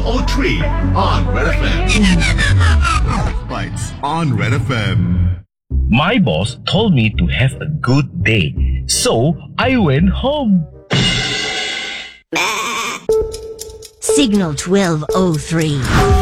03 on Red FM. Bites on Red FM. My boss told me to have a good day, so I went home. Signal 1203.